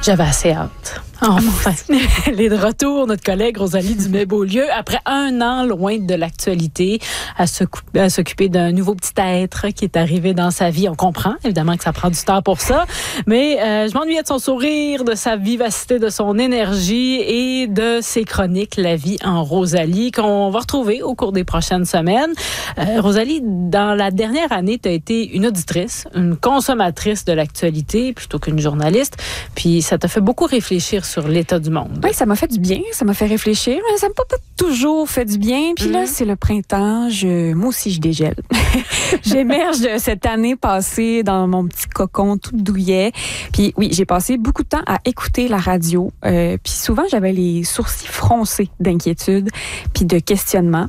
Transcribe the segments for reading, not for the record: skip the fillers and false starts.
J'avais assez hâte. Enfin, elle est de retour, notre collègue Rosalie Dumais-Beaulieu, après 1 an loin de l'actualité, à s'occuper d'un nouveau petit être qui est arrivé dans sa vie. On comprend, évidemment, que ça prend du temps pour ça, mais je m'ennuyais de son sourire, de sa vivacité, de son énergie et de ses chroniques La vie en Rosalie, qu'on va retrouver au cours des prochaines semaines. Rosalie, dans la dernière année, tu as été une auditrice, une consommatrice de l'actualité, plutôt qu'une journaliste, puis ça t'a fait beaucoup réfléchir sur l'état du monde. Oui, ça m'a fait du bien, ça m'a fait réfléchir, mais ça m'a pas toujours fait du bien. Puis là, c'est le printemps, moi aussi, je dégèle. J'émerge de cette année passée dans mon petit cocon tout douillet. Puis oui, j'ai passé beaucoup de temps à écouter la radio. Puis souvent, j'avais les sourcils froncés d'inquiétude puis de questionnement.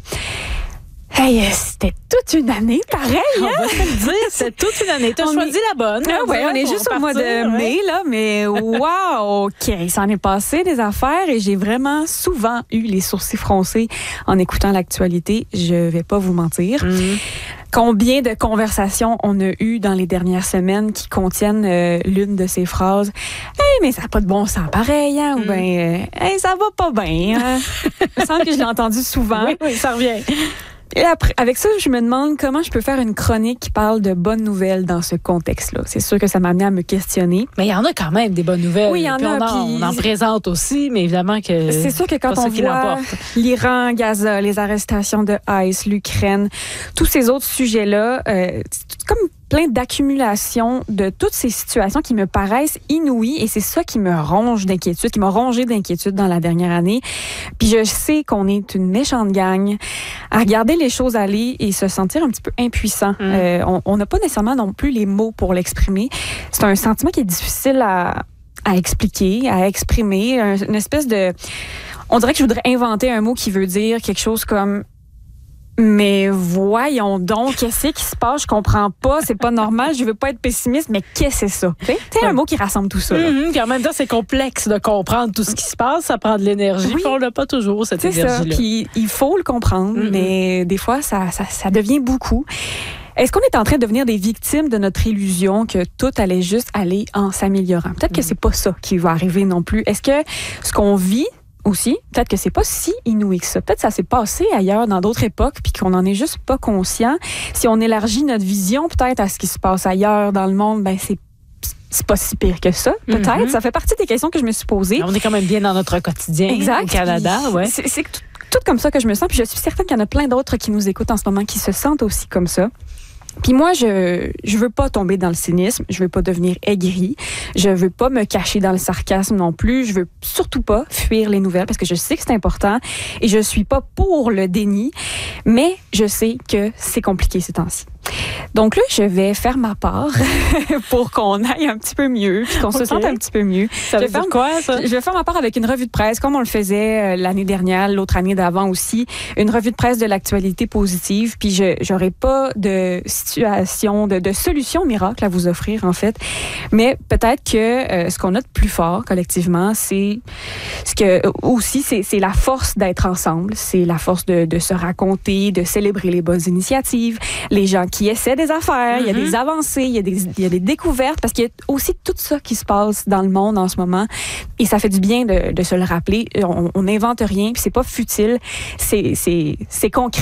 Hey, c'était toute une année, pareil. On va te le dire, c'était toute une année. T'as choisi la bonne. Oui, on est juste au mois de mai, là, mais wow, OK, il s'en est passé des affaires et j'ai vraiment souvent eu les sourcils froncés en écoutant l'actualité. Je vais pas vous mentir. Combien de conversations on a eues dans les dernières semaines qui contiennent l'une de ces phrases « Hey, mais ça n'a pas de bon sens pareil, hein? » ou bien « Hey, ça va pas bien. Hein? » Il me semble que je l'ai entendu souvent. Oui, ça revient. Et après, avec ça, je me demande comment je peux faire une chronique qui parle de bonnes nouvelles dans ce contexte-là. C'est sûr que ça m'a amené à me questionner. Mais il y en a quand même des bonnes nouvelles. Oui, il y en a. On en présente aussi, mais évidemment que c'est sûr que quand on voit l'Iran, Gaza, les arrestations de ICE, l'Ukraine, tous ces autres sujets-là, c'est comme plein d'accumulation de toutes ces situations qui me paraissent inouïes et c'est ça qui me ronge d'inquiétude, qui m'a rongé d'inquiétude dans la dernière année. Puis je sais qu'on est une méchante gang à regarder les choses aller et se sentir un petit peu impuissant. On n'a pas nécessairement non plus les mots pour l'exprimer. C'est un sentiment qui est difficile à expliquer, à exprimer, une espèce de... On dirait que je voudrais inventer un mot qui veut dire quelque chose comme mais voyons donc, qu'est-ce qui se passe? Je comprends pas, c'est pas normal, je veux pas être pessimiste, mais qu'est-ce que c'est ça? C'est un mot qui rassemble tout ça. Puis en même temps, c'est complexe de comprendre tout ce qui se passe, ça prend de l'énergie, puis on l'a pas toujours, cette énergie-là. C'est ça, puis il faut le comprendre, mais des fois, ça devient beaucoup. Est-ce qu'on est en train de devenir des victimes de notre illusion que tout allait juste aller en s'améliorant? Peut-être que c'est pas ça qui va arriver non plus. Est-ce que ce qu'on vit aussi, peut-être que c'est pas si inouï que ça. Peut-être que ça s'est passé ailleurs dans d'autres époques puis qu'on en est juste pas conscient. Si on élargit notre vision peut-être à ce qui se passe ailleurs dans le monde, ben c'est pas si pire que ça, peut-être. Ça fait partie des questions que je me suis posées. On est quand même bien dans notre quotidien au Canada. Ouais. C'est tout comme ça que je me sens. Puis je suis certaine qu'il y en a plein d'autres qui nous écoutent en ce moment qui se sentent aussi comme ça. Puis moi, je veux pas tomber dans le cynisme, je veux pas devenir aigrie, je veux pas me cacher dans le sarcasme non plus, je veux surtout pas fuir les nouvelles parce que je sais que c'est important et je suis pas pour le déni, mais je sais que c'est compliqué ces temps-ci. Donc là, je vais faire ma part pour qu'on aille un petit peu mieux, puis qu'on se sente un petit peu mieux. Ça veut dire quoi, ça? Je vais faire ma part avec une revue de presse, comme on le faisait l'année dernière, l'autre année d'avant aussi. Une revue de presse de l'actualité positive, puis j'aurai pas de situation, de solution miracle à vous offrir, en fait. Mais peut-être que ce qu'on a de plus fort, collectivement, c'est la force d'être ensemble. C'est la force de se raconter, de célébrer les bonnes initiatives, les gens qui essaient des affaires, il y a des avancées, il y a des découvertes, parce qu'il y a aussi tout ça qui se passe dans le monde en ce moment. Et ça fait du bien de se le rappeler. On n'invente rien, puis c'est pas futile, c'est concret.